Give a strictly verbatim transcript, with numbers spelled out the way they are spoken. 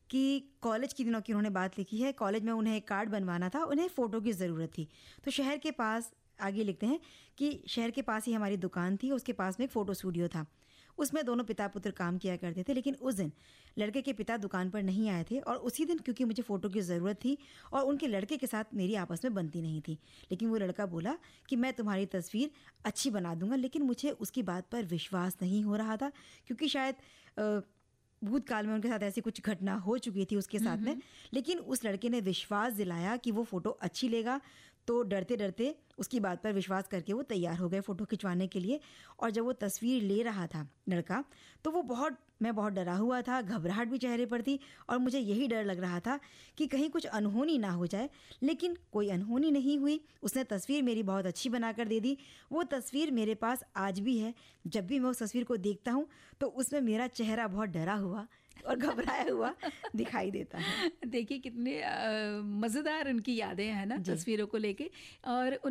कि कॉलेज के दिनों की उन्होंने बात लिखी है। कॉलेज में उन्हें एक कार्ड बनवाना था, उन्हें फ़ोटो की ज़रूरत थी। तो शहर के पास, आगे लिखते हैं कि शहर के पास ही हमारी दुकान थी, उसके पास में एक फ़ोटो स्टूडियो था। उसमें दोनों पिता पुत्र काम किया करते थे। लेकिन उस दिन लड़के के पिता दुकान पर नहीं आए थे और उसी दिन क्योंकि मुझे फ़ोटो की ज़रूरत थी और उनके लड़के के साथ मेरी आपस में बनती नहीं थी, लेकिन वो लड़का बोला कि मैं तुम्हारी तस्वीर अच्छी बना दूंगा। लेकिन मुझे उसकी बात पर विश्वास नहीं हो रहा था, क्योंकि शायद अ, भूतकाल में उनके साथ ऐसी कुछ घटना हो चुकी थी उसके साथ में। लेकिन उस लड़के ने विश्वास दिलाया कि वो फ़ोटो अच्छी लेगा। तो डरते डरते उसकी बात पर विश्वास करके वो तैयार हो गए फ़ोटो खिंचवाने के लिए। और जब वो तस्वीर ले रहा था लड़का, तो वो बहुत मैं बहुत डरा हुआ था, घबराहट भी चेहरे पर थी और मुझे यही डर लग रहा था कि कहीं कुछ अनहोनी ना हो जाए। लेकिन कोई अनहोनी नहीं हुई। उसने तस्वीर मेरी बहुत अच्छी बनाकर दे दी। वो तस्वीर मेरे पास आज भी है। जब भी मैं उस तस्वीर को देखता हूँ तो उसमें मेरा चेहरा बहुत डरा हुआ और घबराया हुआ दिखाई देता है। देखिए कितने अ, मज़ेदार उनकी यादें हैं ना जी। तस्वीरों को लेके। और